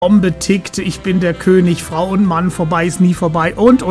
Bombe tickt, ich bin der König, Frau und Mann, vorbei ist nie vorbei und.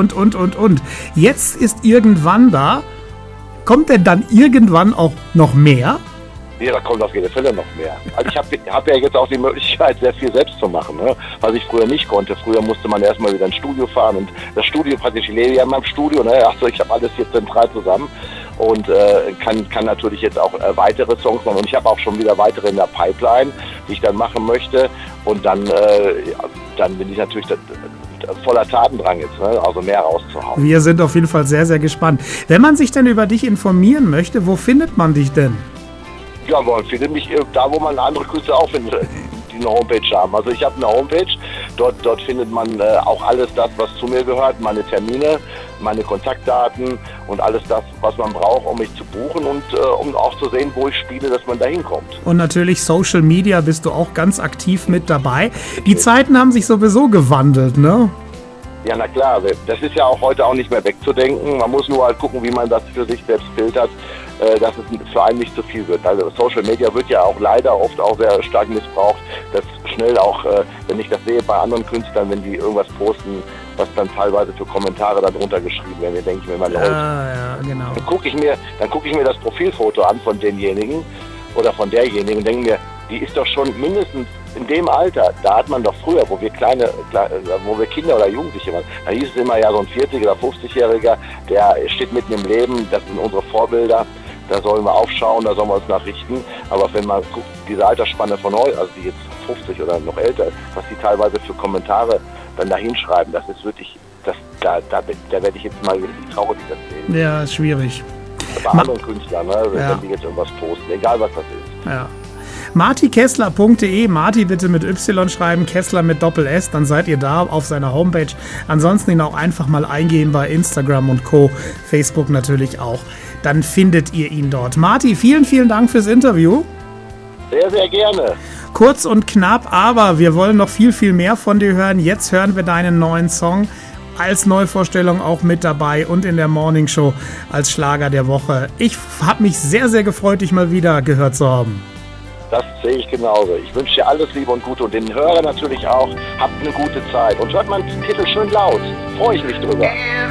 Jetzt ist irgendwann da. Kommt denn dann irgendwann auch noch mehr? Ja, da kommt auf jeden Fall noch mehr. Also ich hab ja jetzt auch die Möglichkeit, sehr viel selbst zu machen, ne? Was ich früher nicht konnte. Früher musste man erstmal wieder ins Studio fahren und das Studio praktisch, ich lebe ja in meinem Studio, ne? Achso, ich habe alles hier zentral zusammen und kann natürlich jetzt auch weitere Songs machen und ich habe auch schon wieder weitere in der Pipeline, die ich dann machen möchte und dann bin ich natürlich voller Tatendrang jetzt, ne? Also mehr rauszuhauen. Wir sind auf jeden Fall sehr, sehr gespannt. Wenn man sich denn über dich informieren möchte, wo findet man dich denn? Ja, man findet mich da, wo man andere Künstler auch findet, die eine Homepage haben. Also ich habe eine Homepage, dort findet man auch alles das, was zu mir gehört, meine Termine, meine Kontaktdaten und alles das, was man braucht, um mich zu buchen und um auch zu sehen, wo ich spiele, dass man da hinkommt. Und natürlich Social Media bist du auch ganz aktiv mit dabei. Die Zeiten haben sich sowieso gewandelt, ne? Ja, na klar, das ist ja auch heute auch nicht mehr wegzudenken. Man muss nur halt gucken, wie man das für sich selbst filtert, dass es für einen nicht zu viel wird. Also Social Media wird ja auch leider oft auch sehr stark missbraucht, dass schnell auch, wenn ich das sehe bei anderen Künstlern, wenn die irgendwas posten, was dann teilweise für Kommentare darunter geschrieben werden, dann denke ich mir immer, Leute, ja, genau. Dann gucke ich mir das Profilfoto an von denjenigen oder von derjenigen und denke mir, die ist doch schon mindestens in dem Alter, da hat man doch früher, wo wir Kinder oder Jugendliche waren, da hieß es immer ja so ein 40- oder 50-Jähriger, der steht mitten im Leben, das sind unsere Vorbilder, da sollen wir aufschauen, da sollen wir uns nachrichten. Aber wenn man guckt, diese Altersspanne von heute, also die jetzt 50 oder noch älter ist, was die teilweise für Kommentare dann da hinschreiben, das ist wirklich, da werde ich jetzt mal richtig traurig das sehen. Ja, ist schwierig. Bei anderen Künstlern, ne, wenn die jetzt irgendwas posten, egal was das ist. Ja. martikessler.de, Marti bitte mit Y schreiben, Kessler mit Doppel-S, dann seid ihr da auf seiner Homepage. Ansonsten ihn auch einfach mal eingehen bei Instagram und Co., Facebook natürlich auch. Dann findet ihr ihn dort. Marti, vielen, vielen Dank fürs Interview. Sehr, sehr gerne. Kurz und knapp, aber wir wollen noch viel, viel mehr von dir hören. Jetzt hören wir deinen neuen Song als Neuvorstellung auch mit dabei und in der Morning Show als Schlager der Woche. Ich habe mich sehr, sehr gefreut, dich mal wieder gehört zu haben. Das sehe ich genauso. Ich wünsche dir alles Liebe und Gute und den Hörern natürlich auch. Habt eine gute Zeit und hört meinen Titel schön laut. Freue ich mich drüber.